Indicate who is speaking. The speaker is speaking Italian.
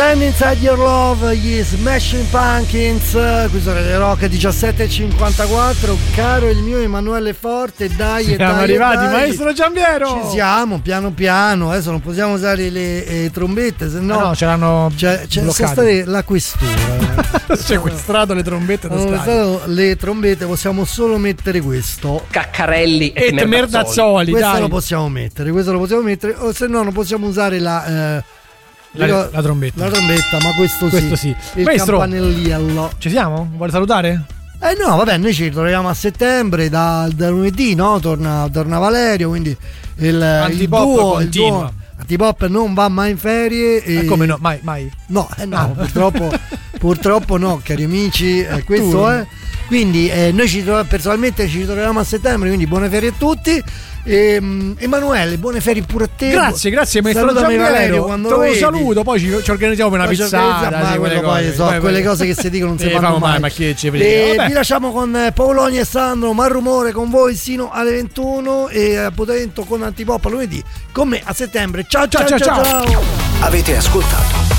Speaker 1: Stand Inside Your Love, gli Smashing Pumpkins, qui sono le Rock 17:54. Caro il mio Emanuele Forte, dai.
Speaker 2: Siamo arrivati,
Speaker 1: dai.
Speaker 2: Maestro Giampiero.
Speaker 1: Ci siamo, piano piano. Adesso non possiamo usare le trombette, se no.
Speaker 2: No, ce l'hanno
Speaker 1: c'è
Speaker 2: bloccate.
Speaker 1: la questura.
Speaker 2: Sequestrato le trombette da
Speaker 1: le trombette, possiamo solo mettere questo.
Speaker 3: Caccarelli
Speaker 2: e Merdazzoli.
Speaker 1: Questo
Speaker 2: dai.
Speaker 1: lo possiamo mettere, o se no non possiamo usare la
Speaker 2: trombetta.
Speaker 1: La trombetta, ma questo sì. Il
Speaker 2: Maestro,
Speaker 1: campanelliello.
Speaker 2: Ci siamo? Vuole salutare?
Speaker 1: No, vabbè, noi ci troviamo a settembre, da lunedì, no? Torna Valerio, quindi il duo Antipop non va mai in ferie.
Speaker 2: Come no? Mai?
Speaker 1: No, purtroppo no, cari amici, questo è. Quindi noi personalmente ci troviamo a settembre, quindi buone ferie a tutti. Emanuele, buone ferie pure a te.
Speaker 2: Grazie maestro Giampiero.
Speaker 1: Quando
Speaker 2: lo saluto, poi ci organizziamo per una pizzata.
Speaker 1: Quelle cose che si dicono non si fanno mai.
Speaker 2: Ma chi ci frega?
Speaker 1: Vi lasciamo con Paoloni e Sandro, Malrumore con voi sino alle 21 e appuntamento con Antipop lunedì con me a settembre. Ciao.
Speaker 4: Avete ascoltato